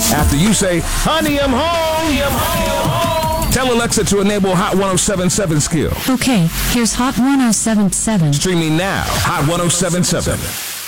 After you say, honey, I'm home, tell Alexa to enable Hot 1077 skill. Okay, here's Hot 1077. Streaming now, Hot 1077.